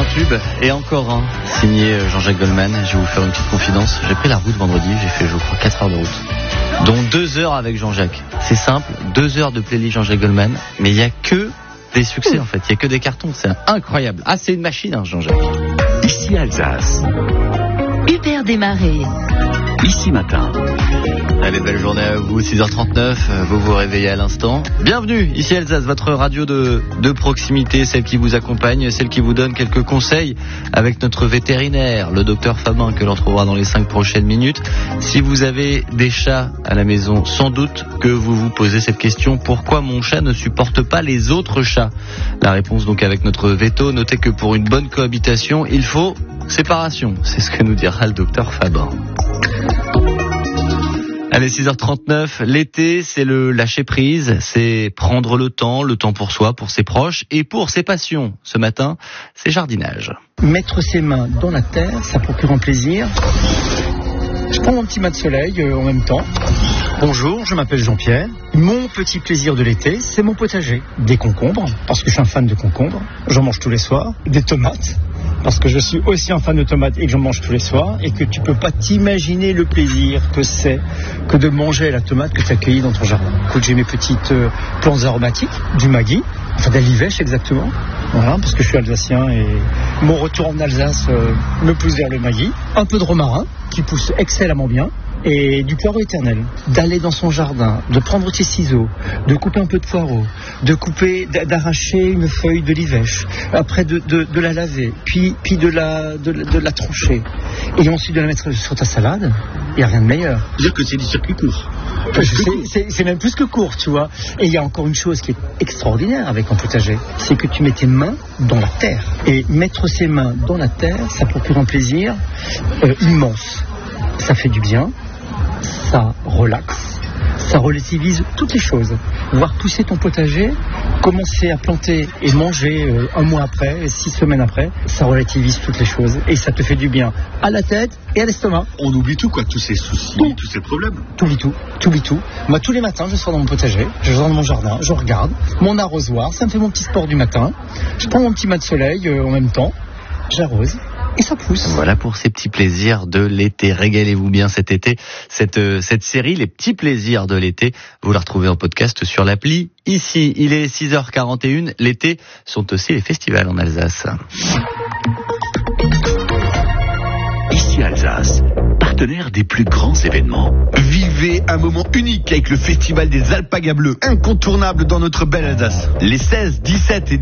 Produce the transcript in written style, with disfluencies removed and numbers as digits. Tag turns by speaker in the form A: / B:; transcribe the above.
A: tube, et encore un, signé Jean-Jacques Goldman. Je vais vous faire une petite confidence. J'ai pris la route vendredi, j'ai fait, je crois, 4 heures de route, dont 2 heures avec Jean-Jacques. C'est simple, 2 heures de playlist Jean-Jacques Goldman, mais il n'y a que des succès en fait, il n'y a que des cartons, c'est incroyable. Ah, c'est une machine, hein, Jean-Jacques.
B: Ici Alsace.
C: Hubert Desmarais.
B: Ici Matin.
A: Allez, belle journée à vous, 6h39, vous vous réveillez à l'instant. Bienvenue, ici Alsace, votre radio de proximité, celle qui vous accompagne, celle qui vous donne quelques conseils avec notre vétérinaire, le docteur Fabin, que l'on trouvera dans les 5 prochaines minutes. Si vous avez des chats à la maison, sans doute que vous vous posez cette question: pourquoi mon chat ne supporte pas les autres chats? La réponse donc avec notre véto. Notez que pour une bonne cohabitation, il faut séparation. C'est ce que nous dira le docteur Fabin. Allez, 6h39, l'été, c'est le lâcher prise, c'est prendre le temps pour soi, pour ses proches et pour ses passions. Ce matin, c'est jardinage.
D: Mettre ses mains dans la terre, ça procure un plaisir. Je prends mon petit mat de soleil en même temps. Bonjour, je m'appelle Jean-Pierre. Mon petit plaisir de l'été, c'est mon potager. Des concombres, parce que je suis un fan de concombres. J'en mange tous les soirs. Des tomates, parce que je suis aussi un fan de tomates et que j'en mange tous les soirs. Et que tu peux pas t'imaginer le plaisir que c'est que de manger la tomate que tu as cueillie dans ton jardin. Écoute, j'ai mes petites plantes aromatiques, du magui, enfin de la livèche exactement. Voilà, parce que je suis alsacien et mon retour en Alsace me pousse vers le magui. Un peu de romarin, qui pousse excellemment bien. Et du poireau éternel, d'aller dans son jardin, de prendre ses ciseaux, de couper un peu de poireau, d'arracher une feuille de livèche, après de la laver, puis de la trancher, et ensuite de la mettre sur ta salade. Il n'y a rien de meilleur.
B: Dire que c'est du circuit court.
D: C'est même plus que court, tu vois. Et il y a encore une chose qui est extraordinaire avec un potager, c'est que tu mets tes mains dans la terre. Et mettre ses mains dans la terre, ça procure un plaisir immense. Ça fait du bien. Ça relaxe, ça relativise toutes les choses. Voir pousser ton potager, commencer à planter et manger un mois après, 6 semaines après, ça relativise toutes les choses et ça te fait du bien à la tête et à l'estomac.
B: On oublie tout, quoi, tous ces soucis, tous ces problèmes.
D: T'oublies tout. Moi, tous les matins, je sors dans mon potager, je sors dans mon jardin, je regarde mon arrosoir, ça me fait mon petit sport du matin. Je prends mon petit mat de soleil en même temps, j'arrose. Et ça pousse.
A: Voilà pour ces petits plaisirs de l'été. Régalez-vous bien cet été. Cette série, les petits plaisirs de l'été, vous la retrouvez en podcast sur l'appli Ici. Il est 6h41. L'été sont aussi les festivals en Alsace.
B: Ici Alsace, partenaire des plus grands événements.
E: Vivez un moment unique avec le festival des Alpagas Bleus, incontournable dans notre belle Alsace. Les 16, 17 et